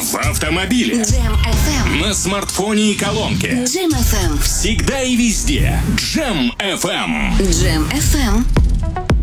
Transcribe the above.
В автомобиле. Jam FM. На смартфоне и колонке. Jam FM. Всегда и везде. Jam FM. Jam FM.